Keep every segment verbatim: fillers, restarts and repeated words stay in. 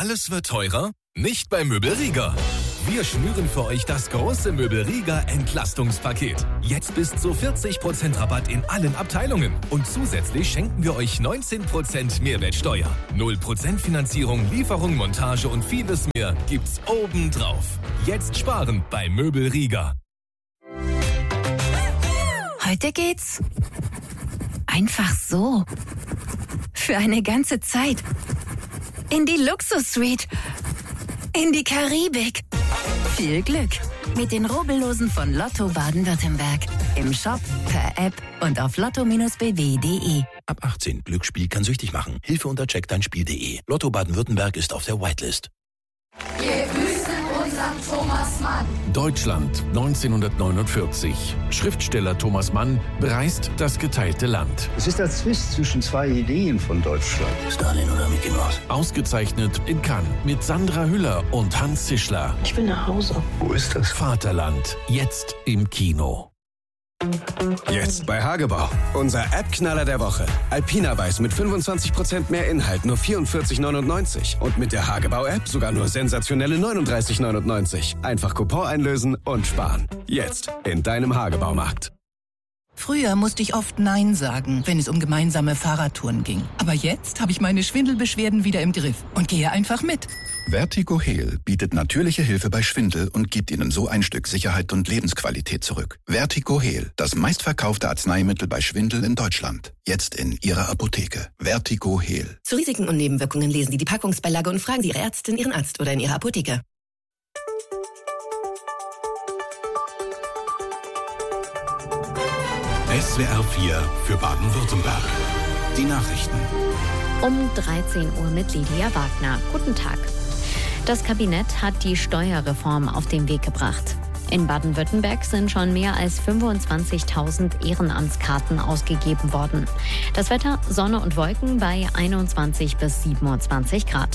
Alles wird teurer? Nicht bei Möbelrieger. Wir schnüren für euch das große Möbelrieger Entlastungspaket. Jetzt bis zu vierzig Prozent Rabatt in allen Abteilungen. Und zusätzlich schenken wir euch neunzehn Prozent Mehrwertsteuer. null Prozent Finanzierung, Lieferung, Montage und vieles mehr gibt's obendrauf. Jetzt sparen bei Möbelrieger. Heute geht's einfach so. Für eine ganze Zeit. In die Luxus-Suite. In die Karibik. Viel Glück mit den Rubbellosen von Lotto Baden-Württemberg. Im Shop, per App und auf lotto Bindestrich b w punkt d e. Ab achtzehn. Glücksspiel kann süchtig machen. Hilfe unter check dein Spiel punkt d e. Lotto Baden-Württemberg ist auf der Whitelist. Wir grüßen unseren Thomas Mann. Deutschland neunzehnhundertneunundvierzig. Schriftsteller Thomas Mann bereist das geteilte Land. Es ist der Zwist zwischen zwei Ideen von Deutschland. Stalin oder Mickey Mouse? Ausgezeichnet in Cannes mit Sandra Hüller und Hans Zischler. Ich will nach Hause. Wo ist das? Vaterland, jetzt im Kino. Jetzt bei Hagebau. Unser App-Knaller der Woche. Alpina Weiß mit fünfundzwanzig Prozent mehr Inhalt, nur vierundvierzig neunundneunzig. Und mit der Hagebau-App sogar nur sensationelle neununddreißig neunundneunzig. Einfach Coupon einlösen und sparen. Jetzt in deinem Hagebaumarkt. Früher musste ich oft Nein sagen, wenn es um gemeinsame Fahrradtouren ging. Aber jetzt habe ich meine Schwindelbeschwerden wieder im Griff und gehe einfach mit. Vertigo Heal bietet natürliche Hilfe bei Schwindel und gibt Ihnen so ein Stück Sicherheit und Lebensqualität zurück. Vertigo Heal, das meistverkaufte Arzneimittel bei Schwindel in Deutschland. Jetzt in Ihrer Apotheke. Vertigo Heal. Zu Risiken und Nebenwirkungen lesen Sie die Packungsbeilage und fragen Sie Ihre Ärztin, Ihren Arzt oder in Ihrer Apotheke. S W R vier für Baden-Württemberg. Die Nachrichten. Um dreizehn Uhr mit Lydia Wagner. Guten Tag. Das Kabinett hat die Steuerreform auf den Weg gebracht. In Baden-Württemberg sind schon mehr als fünfundzwanzigtausend Ehrenamtskarten ausgegeben worden. Das Wetter, Sonne und Wolken bei einundzwanzig bis siebenundzwanzig Grad.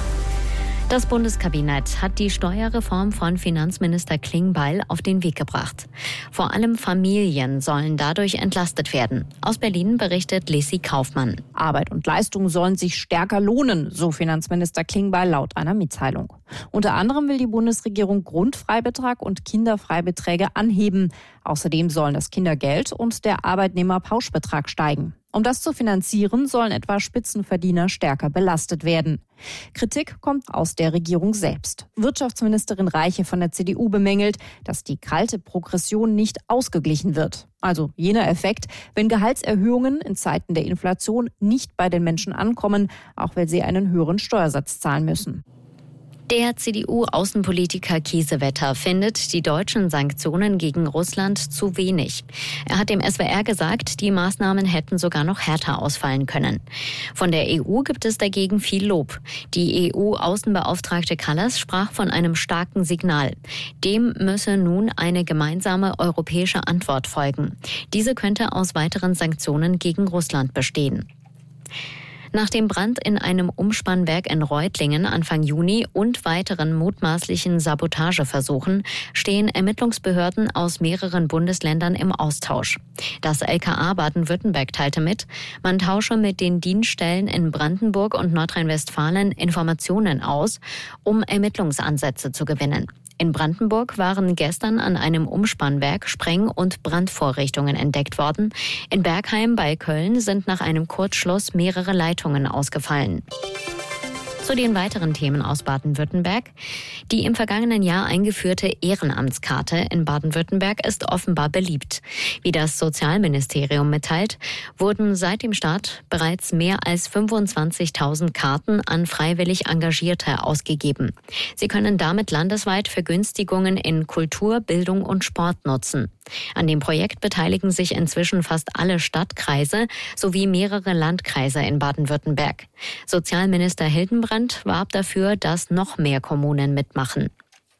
Das Bundeskabinett hat die Steuerreform von Finanzminister Klingbeil auf den Weg gebracht. Vor allem Familien sollen dadurch entlastet werden. Aus Berlin berichtet Lissy Kaufmann. Arbeit und Leistung sollen sich stärker lohnen, so Finanzminister Klingbeil laut einer Mitteilung. Unter anderem will die Bundesregierung Grundfreibetrag und Kinderfreibeträge anheben. Außerdem sollen das Kindergeld und der Arbeitnehmerpauschbetrag steigen. Um das zu finanzieren, sollen etwa Spitzenverdiener stärker belastet werden. Kritik kommt aus der Regierung selbst. Wirtschaftsministerin Reiche von der C D U bemängelt, dass die kalte Progression nicht ausgeglichen wird. Also jener Effekt, wenn Gehaltserhöhungen in Zeiten der Inflation nicht bei den Menschen ankommen, auch weil sie einen höheren Steuersatz zahlen müssen. Der C D U-Außenpolitiker Kiesewetter findet die deutschen Sanktionen gegen Russland zu wenig. Er hat dem S W R gesagt, die Maßnahmen hätten sogar noch härter ausfallen können. Von der E U gibt es dagegen viel Lob. Die E U-Außenbeauftragte Kallas sprach von einem starken Signal. Dem müsse nun eine gemeinsame europäische Antwort folgen. Diese könnte aus weiteren Sanktionen gegen Russland bestehen. Nach dem Brand in einem Umspannwerk in Reutlingen Anfang Juni und weiteren mutmaßlichen Sabotageversuchen stehen Ermittlungsbehörden aus mehreren Bundesländern im Austausch. Das L K A Baden-Württemberg teilte mit, man tausche mit den Dienststellen in Brandenburg und Nordrhein-Westfalen Informationen aus, um Ermittlungsansätze zu gewinnen. In Brandenburg waren gestern an einem Umspannwerk Spreng- und Brandvorrichtungen entdeckt worden. In Bergheim bei Köln sind nach einem Kurzschluss mehrere Leitungen ausgefallen. Zu den weiteren Themen aus Baden-Württemberg. Die im vergangenen Jahr eingeführte Ehrenamtskarte in Baden-Württemberg ist offenbar beliebt. Wie das Sozialministerium mitteilt, wurden seit dem Start bereits mehr als fünfundzwanzigtausend Karten an freiwillig Engagierte ausgegeben. Sie können damit landesweit Vergünstigungen in Kultur, Bildung und Sport nutzen. An dem Projekt beteiligen sich inzwischen fast alle Stadtkreise sowie mehrere Landkreise in Baden-Württemberg. Sozialminister Hildenbrand warb dafür, dass noch mehr Kommunen mitmachen.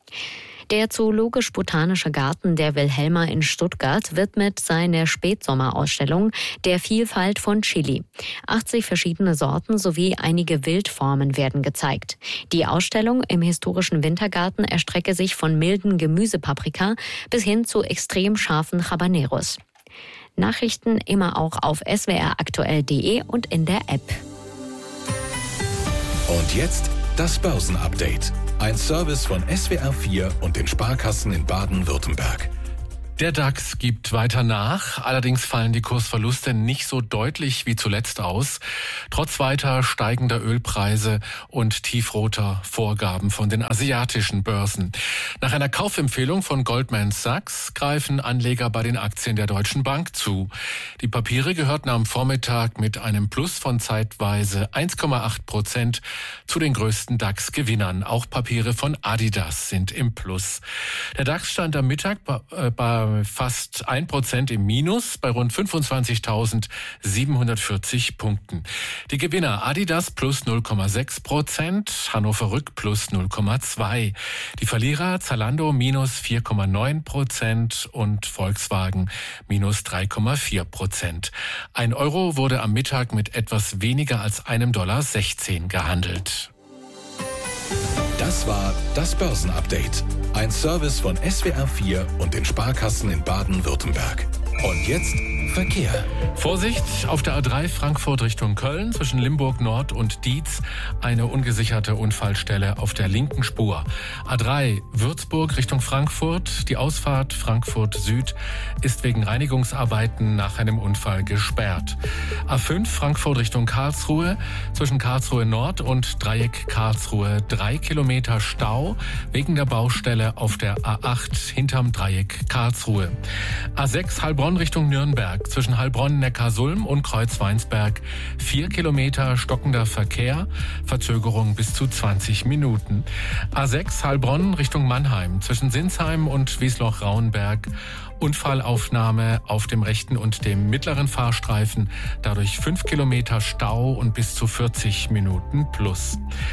Der Zoologisch-Botanische Garten der Wilhelma in Stuttgart widmet seine Spätsommerausstellung der Vielfalt von Chili. achtzig verschiedene Sorten sowie einige Wildformen werden gezeigt. Die Ausstellung im historischen Wintergarten erstrecke sich von milden Gemüsepaprika bis hin zu extrem scharfen Habaneros. Nachrichten immer auch auf s w r aktuell punkt d e und in der App. Und jetzt das Börsenupdate. Ein Service von S W R vier und den Sparkassen in Baden-Württemberg. Der DAX gibt weiter nach, allerdings fallen die Kursverluste nicht so deutlich wie zuletzt aus, trotz weiter steigender Ölpreise und tiefroter Vorgaben von den asiatischen Börsen. Nach einer Kaufempfehlung von Goldman Sachs greifen Anleger bei den Aktien der Deutschen Bank zu. Die Papiere gehörten am Vormittag mit einem Plus von zeitweise eins Komma acht Prozent zu den größten DAX-Gewinnern. Auch Papiere von Adidas sind im Plus. Der DAX stand am Mittag bei, äh, bei fast ein Prozent im Minus bei rund fünfundzwanzigtausendsiebenhundertvierzig Punkten. Die Gewinner Adidas plus null Komma sechs Prozent, Hannover Rück plus null Komma zwei. Die Verlierer Zalando minus vier Komma neun Prozent und Volkswagen minus drei Komma vier Prozent. Ein Euro wurde am Mittag mit etwas weniger als einem Dollar sechzehn gehandelt. Das war das Börsenupdate. Ein Service von S W R vier und den Sparkassen in Baden-Württemberg. Und jetzt Verkehr. Vorsicht auf der A drei Frankfurt Richtung Köln zwischen Limburg Nord und Dietz. Eine ungesicherte Unfallstelle auf der linken Spur. A drei Würzburg Richtung Frankfurt. Die Ausfahrt Frankfurt Süd ist wegen Reinigungsarbeiten nach einem Unfall gesperrt. A fünf Frankfurt Richtung Karlsruhe zwischen Karlsruhe Nord und Dreieck Karlsruhe. Drei Kilometer Stau wegen der Baustelle auf der A acht hinterm Dreieck Karlsruhe. A sechs Heilbronn Richtung Nürnberg zwischen Heilbronn, Neckarsulm und Kreuzweinsberg. Vier Kilometer stockender Verkehr, Verzögerung bis zu zwanzig Minuten. A sechs Heilbronn Richtung Mannheim zwischen Sinsheim und Wiesloch-Rauenberg. Unfallaufnahme auf dem rechten und dem mittleren Fahrstreifen, dadurch fünf Kilometer Stau und bis zu vierzig Minuten plus.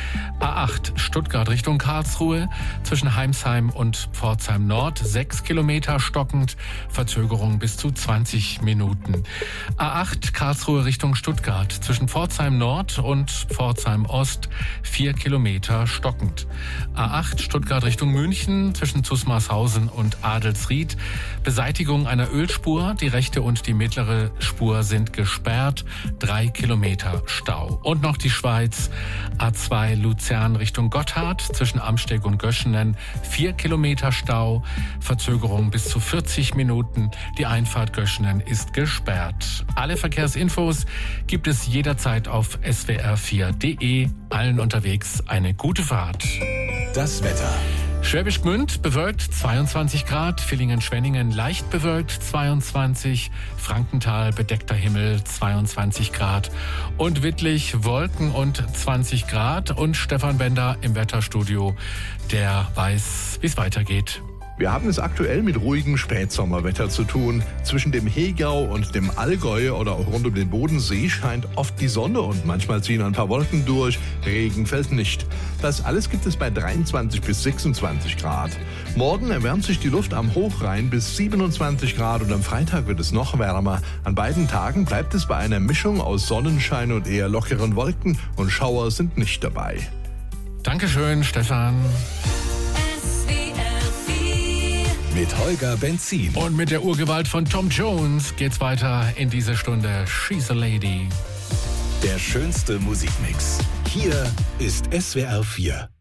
A acht Stuttgart Richtung Karlsruhe zwischen Heimsheim und Pforzheim Nord, sechs Kilometer stockend, Verzögerung bis zu zwanzig Minuten. A acht Karlsruhe Richtung Stuttgart zwischen Pforzheim Nord und Pforzheim Ost, vier Kilometer stockend. A acht Stuttgart Richtung München zwischen Zusmarshausen und Adelsried, Beseitigung einer Ölspur, die rechte und die mittlere Spur sind gesperrt, drei Kilometer Stau. Und noch die Schweiz, A zwei Luzern Richtung Gotthard zwischen Amsteg und Göschenen, vier Kilometer Stau, Verzögerung bis zu vierzig Minuten, die Einfahrt Göschenen ist gesperrt. Alle Verkehrsinfos gibt es jederzeit auf S W R vier Punkt de. Allen unterwegs eine gute Fahrt. Das Wetter. Schwäbisch Gmünd bewölkt zweiundzwanzig Grad, Villingen-Schwenningen leicht bewölkt zweiundzwanzig, Frankenthal bedeckter Himmel zweiundzwanzig Grad und Wittlich Wolken und zwanzig Grad und Stefan Bender im Wetterstudio, der weiß, wie es weitergeht. Wir haben es aktuell mit ruhigem Spätsommerwetter zu tun. Zwischen dem Hegau und dem Allgäu oder auch rund um den Bodensee scheint oft die Sonne und manchmal ziehen ein paar Wolken durch. Regen fällt nicht. Das alles gibt es bei dreiundzwanzig bis sechsundzwanzig Grad. Morgen erwärmt sich die Luft am Hochrhein bis siebenundzwanzig Grad und am Freitag wird es noch wärmer. An beiden Tagen bleibt es bei einer Mischung aus Sonnenschein und eher lockeren Wolken und Schauer sind nicht dabei. Dankeschön, Stefan. Mit Holger Benzin. Und mit der Urgewalt von Tom Jones geht's weiter in diese Stunde She's a Lady. Der schönste Musikmix. Hier ist S W R vier.